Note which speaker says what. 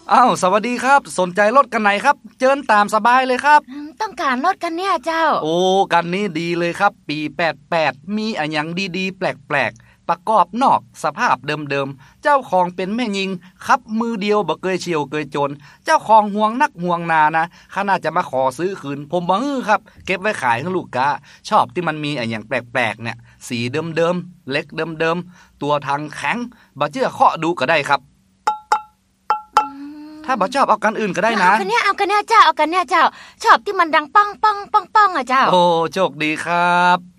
Speaker 1: อ้าวสวัสดีครับสนใจรถกันไหนครับเชิญตามสบายเลยครับ
Speaker 2: ต้องการรถกันเนี่ยเจ้า
Speaker 1: โอ้กันนี้ดีเลยครับปี88มีอะหยังดีๆแปลกๆประกอบนอกสภาพเดิมๆเจ้าของเป็นแม่ยิงขับมือเดียวบ่เคยเฉียวเคยจนเจ้าของห่วงนักห่วงนานะขนาดจะมาขอซื้อคืนผมบ่ฮื้อครับเก็บไว้ขายให้ลูกค้าชอบที่มันมีอะหยังแปลกๆเนี่ยสีเดิมๆเล็กเดิมๆตัวทางแข็งบ่เชื่อเคาะดูก็ได้ครับถ้าบ่ชอบเอากันอื่นก็ได้นะ
Speaker 2: เอากันเนี่ยเจ้าชอบที่มันดังป้องป้องป้องป้องอ่ะเจ้า
Speaker 1: โอ้โชคดีครับ